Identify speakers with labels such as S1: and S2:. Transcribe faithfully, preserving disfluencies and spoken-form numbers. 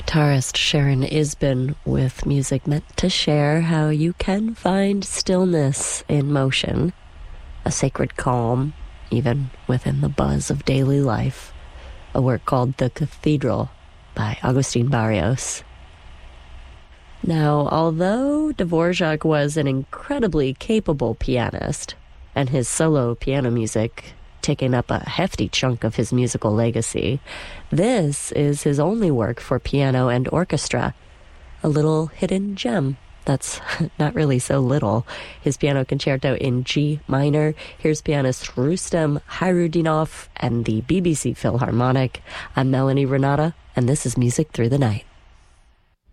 S1: guitarist Sharon Isbin with music meant to share how you can find stillness in motion, a sacred calm, even within the buzz of daily life. A work called The Cathedral by Agustin Barrios. Now, although Dvorak was an incredibly capable pianist, and his solo piano music taking up a hefty chunk of his musical legacy, this is his only work for piano and orchestra, a little hidden gem that's not really so little. His piano concerto in G minor. Here's pianist Rustem Hayrudinov and the B B C Philharmonic. I'm Melanie Renata, and this is Music Through the Night.